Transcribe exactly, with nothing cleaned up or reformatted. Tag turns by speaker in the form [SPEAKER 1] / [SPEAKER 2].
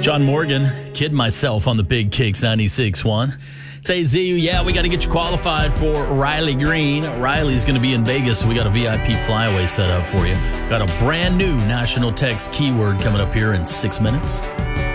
[SPEAKER 1] John Morgan, kidding myself on the Big Kicks ninety-six point one. Say, Z U, yeah, we got to get you qualified for Riley Green. Riley's going to be in Vegas, so we got a V I P flyaway set up for you. Got a brand new national text keyword coming up here in six minutes.